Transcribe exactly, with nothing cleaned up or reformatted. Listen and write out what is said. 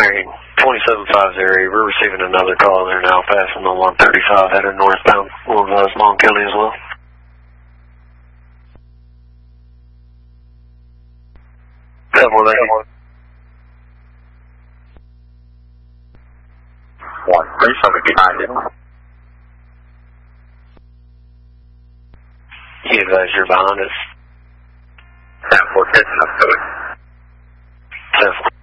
Marion, twenty-seven five zero, we're receiving another call there now, passing on one thirty-five, headed northbound. We'll advise Long Kelly as well. seven one eight. one three, somebody behind you. You advise you're behind us. ten four, catching up to it. ten four.